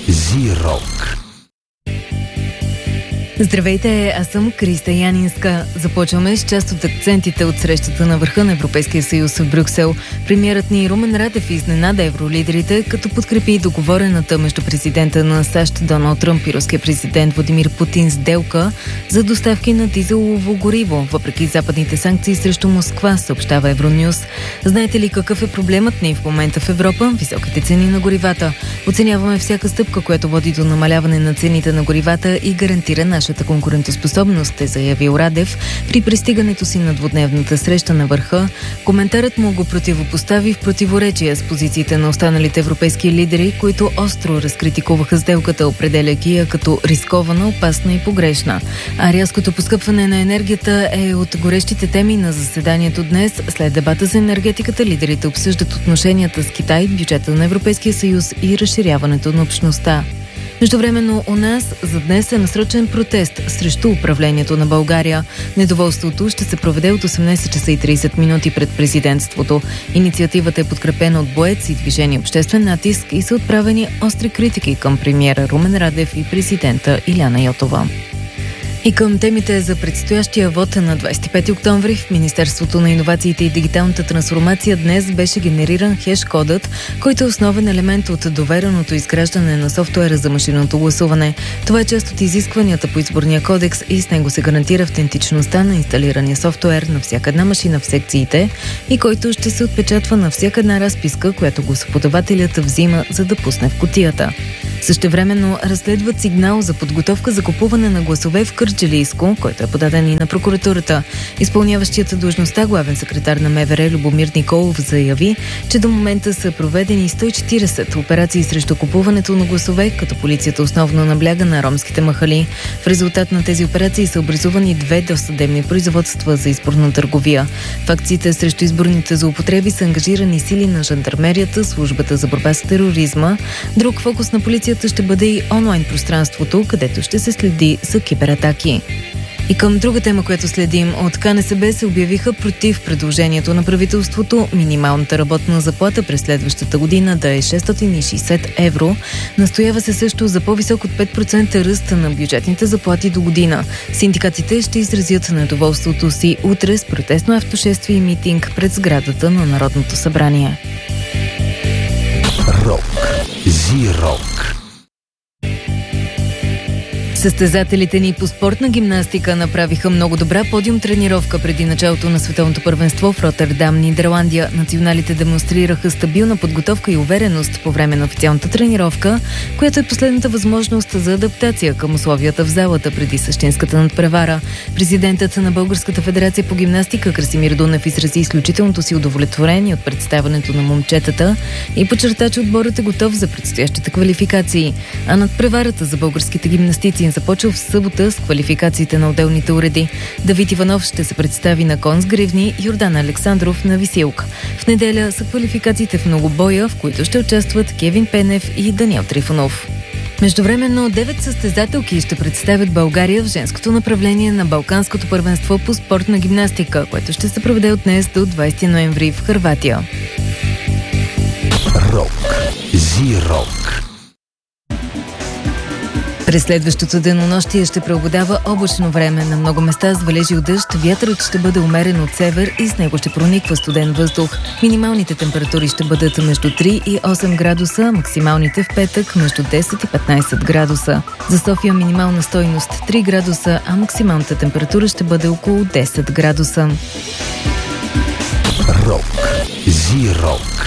Зирок. Здравейте, аз съм Криста Янинска. Започваме с част от акцентите от срещата на върха на Европейския съюз в Брюксел. Премиерът ни Румен Радев изненада евролидерите, като подкрепи договорената между президента на САЩ Доналд Тръмп и руския президент Владимир Путин сделка за доставки на дизелово гориво, въпреки западните санкции срещу Москва, съобщава Евронюс. Знаете ли какъв е проблемът ни в момента в Европа? Високите цени на горивата. Оценяваме всяка стъпка, която води до намаляване на цените на горивата и гарантира нашата конкурентоспособност, е заявил Радев при пристигането си на двудневната среща на върха. Коментарът му го противопостави в противоречие с позициите на останалите европейски лидери, които остро разкритикуваха сделката, определяйки я като рискована, опасна и погрешна. А рязкото поскъпване на енергията е от горещите теми на заседанието днес. След дебата за енергетиката лидерите обсъждат отношенията с Китай, бюджета на Европейския съюз и разширяването на общността. Междувременно у нас за днес е насрочен протест срещу управлението на България. Недоволството ще се проведе от 18 часа и 30 минути пред президентството. Инициативата е подкрепена от БОЕЦ и движение Обществен натиск и са отправени остри критики към премиера Румен Радев и президента Иляна Йотова. И към темите за предстоящия вод на 25 октомври в Министерството на иновациите и дигиталната трансформация днес беше генериран хеш-кодът, който е основен елемент от довереното изграждане на софтуера за машинното гласуване. Това е част от изискванията по изборния кодекс и с него се гарантира автентичността на инсталирания софтуер на всяка една машина в секциите и който ще се отпечатва на всяка една разписка, която гласоподавателят взима, за да пусне в кутията. Същевременно разследват сигнал за подготовка за купуване на гласове в Кърджалийско, който е подаден и на прокуратурата. Изпълняващият длъжността главен секретар на МВР Любомир Николов заяви, че до момента са проведени 140 операции срещу купуването на гласове, като полицията основно набляга на ромските махали. В резултат на тези операции са образувани 2 досъдебни производства за изборна търговия. В акциите срещу изборните злоупотреби са ангажирани сили на жандармерията, службата за борба с тероризма. Друг фокус на полицията ще бъде и онлайн пространството, където ще се следи за кибератаки. И към друга тема, която следим, от КНСБ се обявиха против предложението на правителството минималната работна заплата през следващата година да е 660 евро. Настоява се също за по-висок от 5% ръст на бюджетните заплати до година. Синдикатите ще изразят недоволството си утре с протестно автошествие и митинг пред сградата на Народното събрание. Зирок. Състезателите ни по спортна гимнастика направиха много добра подиум тренировка преди началото на световното първенство в Ротердам, Нидерландия. Националите демонстрираха стабилна подготовка и увереност по време на официалната тренировка, която е последната възможност за адаптация към условията в залата преди същинската надпревара. Президентът на Българската федерация по гимнастика Красимир Дунев изрази изключителното си удовлетворение от представянето на момчетата и подчерта, че отборът е готов за предстоящите квалификации. А надпреварата за българските гимнастици започва в събота с квалификациите на отделните уреди. Давид Иванов ще се представи на кон с гривни, Йордан Александров на висилка. В неделя са квалификациите в многобоя, в които ще участват Кевин Пенев и Даниел Трифонов. Междувременно 9 състезателки ще представят България в женското направление на Балканското първенство по спортна гимнастика, което ще се проведе от днес до 20 ноември в Хърватия. Зирок. През следващото денонощие ще преобладава облачно време. На много места с валежи от дъжд, вятърът ще бъде умерен от север и с него ще прониква студен въздух. Минималните температури ще бъдат между 3 и 8 градуса, максималните в петък между 10 и 15 градуса. За София минимална стойност 3 градуса, а максималната температура ще бъде около 10 градуса. Зирок.